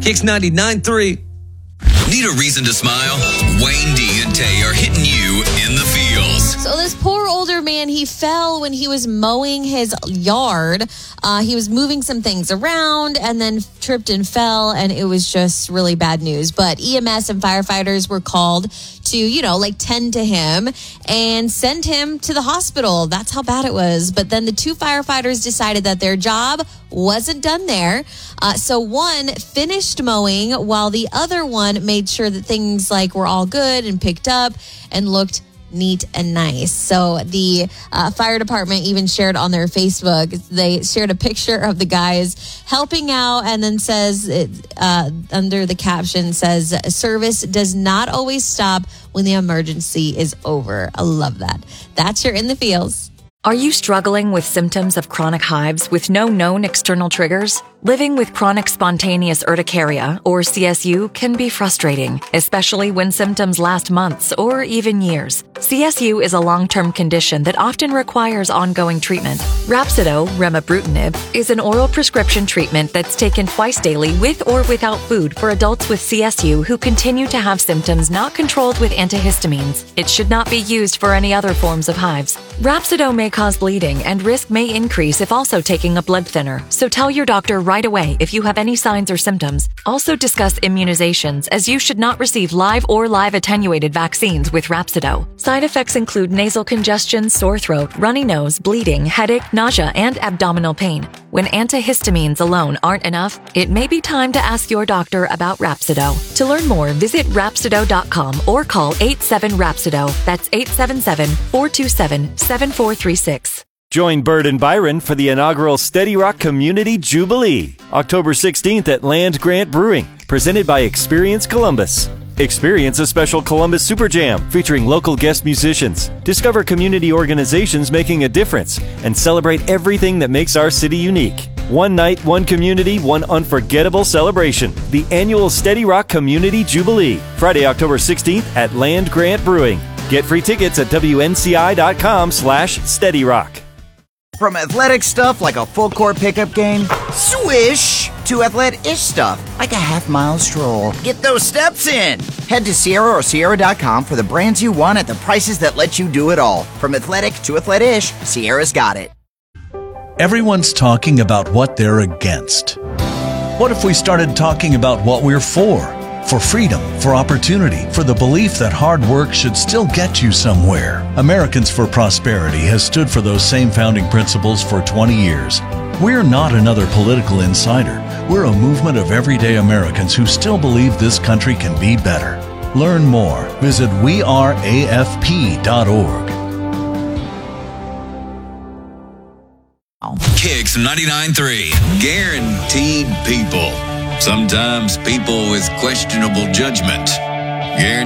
Kicks 99.3. Need a reason to smile? Wayne D and Tay are hitting you in the feels. So this poor older man, he fell when he was mowing his yard. He was moving some things around and then tripped and fell, and it was just really bad news. But EMS and firefighters were called to, tend to him and send him to the hospital. That's how bad it was. But then the two firefighters decided that their job wasn't done there. So one finished mowing while the other one made sure that things were all good and picked up and looked neat and nice. So the fire department even shared on their Facebook, they shared a picture of the guys helping out, and then says, under the caption says, service does not always stop when the emergency is over. I love that. That's your In the Feels. Are you struggling with symptoms of chronic hives with no known external triggers? Living with chronic spontaneous urticaria, or CSU, can be frustrating, especially when symptoms last months or even years. CSU is a long-term condition that often requires ongoing treatment. Rhapsido, remibrutinib, is an oral prescription treatment that's taken twice daily with or without food for adults with CSU who continue to have symptoms not controlled with antihistamines. It should not be used for any other forms of hives. Rhapsido may cause bleeding, and risk may increase if also taking a blood thinner, so tell your doctor right away if you have any signs or symptoms. Also discuss immunizations, as you should not receive live or live attenuated vaccines with Rhapsido. Side effects include nasal congestion, sore throat, runny nose, bleeding, headache, nausea, and abdominal pain. When antihistamines alone aren't enough, it may be time to ask your doctor about Rhapsido. To learn more, visit Rhapsido.com or call 87-RHAPSIDO. That's 877-427-7436. Join Bird and Byron for the inaugural Steady Rock Community Jubilee, October 16th at Land Grant Brewing, presented by Experience Columbus. Experience a special Columbus Super Jam featuring local guest musicians. Discover community organizations making a difference and celebrate everything that makes our city unique. One night, one community, one unforgettable celebration. The annual Steady Rock Community Jubilee, Friday, October 16th at Land Grant Brewing. Get free tickets at WNCI.com/SteadyRock. From athletic stuff like a full court pickup game, swish, to athletic-ish stuff like a half-mile stroll. Get those steps in. Head to Sierra or Sierra.com for the brands you want at the prices that let you do it all. From athletic to athletic-ish, Sierra's got it. Everyone's talking about what they're against. What if we started talking about what we're for? For freedom, for opportunity, for the belief that hard work should still get you somewhere. Americans for Prosperity has stood for those same founding principles for 20 years. We're not another political insider. We're a movement of everyday Americans who still believe this country can be better. Learn more. Visit weareafp.org. Kicks 99.3. Guaranteed people. Sometimes people with questionable judgment. Guaranteed